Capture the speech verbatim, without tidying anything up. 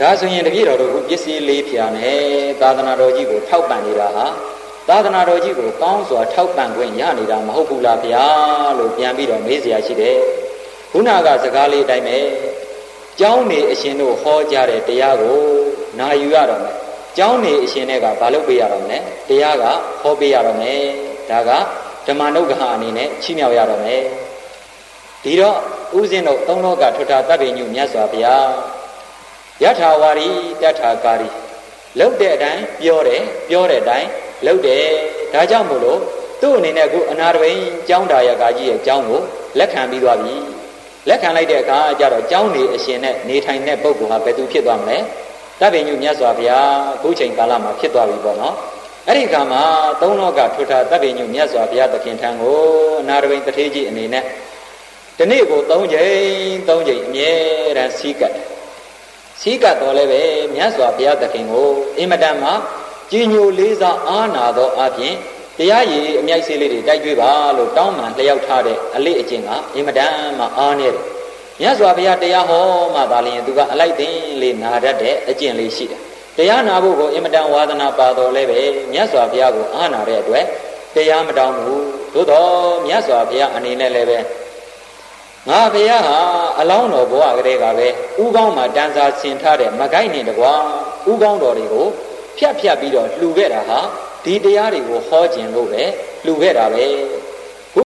ဒါဆိုရင်တပည့်တော်တို့ပစ္စည်းလေးဖြာနဲ့သာသနာတော်ကြီးကိုထောက်ပံ့နေတာဟာသာသနာတော်ကြီးကိုကောင်းစွာထောက်ပံ့ခွင့်ရနေတာမဟုတ်ဘူးလားဗျာလို့ပြန်ပြီးတော့မေးစရာရှိတယ်ခုနကစကားလေးတိုင်းပဲကျောင်းနေအရှင်တို့ဟောကြားတဲ့တရားကိုနာယူရတော့မယ်ကျောင်းနေအရှင်တွေကဘာလုပ်ပေးရတော့မလဲတရားကဟောပေးရတော့မယ်ဒါကဓမ္မနုဂဟအနေနဲ့ချီးမြှောက်ရတော့မယ်ဒီတော့ဥစဉ်တို့သုံးလောကထွဋ္ဌတပ္ပိညုမြတ်စွာဘုရားယထာဝါရီတထာကာရီလှုပ်တဲ့အတိုင်းပြောတယ်ပြောတဲ့အတိုင်းလှုပ်တယ်ဒါကြောင့်မို့လို့သူ့အနေနဲ့အခုအနာတပိန်ကျောင်းသားရကာကြီးရဲ့ကျောင်းကိုလက်ခံပြီးသွားပြီလက်ခံလိုက်တဲ့အခါကျတော့ကျောင်းနေအရှင်နဲ့နေထိုင်တဲ့ပုဂ္ဂိုလ်ဟာဘယ်သူဖြစ်သွားမလဲတပ္ပိညုမြတ်စွာဘုရားအခုချိန်ကာလမှာဖြစ်သွားပြီပေါ့နော်အဲ့ဒီခါမှာသုံးလောကထွဋ္ဌတပ္ပိညုမြတ်စွာဘုရားသခင်ထံကိုအနာတပိန်တထေးကြီးအနေနဲ့ဒီနေ့ကိုသုံးချိန်သုံးချိန်အမြဲတမ်းစီးကပ်စီးကပ်တော်လည်းပဲမြတ်စွာဘုရားသခင်ကိုအင်မတန်မှကြီးညိုလေးစားအားနာသောအပြင်တရားရည်အမြိုက်ဆေးလေးတွေတိုက်ကြွေးပါလို့တောင်းပန်လျှောက်ထားတဲ့အလေးအကျင့်ကအင်မတန်မှအားနေတယ်မြတ်စွာဘုရားတရားဟောမှသာလျှင်သူကအလိုက်သိလေးနာတတ်တဲ့အကျင့်လေးရှိတယ်တရားနာဖို့ကိုအင်မတန်ဝါသနာပါတော်လည်းပဲမြတ်စွာဘုရားကိုအားနာတဲ့အတွက်တရားမတောင်းဘူးသို့တော်မြတ်စွာဘုရားအနေနဲ့လည်းပဲငါဘုရားဟာအလောင်းတော်ဘဝကလေးကပဲဥကောင်းမှာတန်းစာဆင်ထားတဲ့မကိုက်နဲ့တကွာဥကောင်းတော်တွေကိုဖြတ်ဖြတ်ပြီးတော့လှူခဲ့တာဟာဒီတရားတွေကိုဟောခြင်းလို့ပဲလှူခဲ့တာပဲ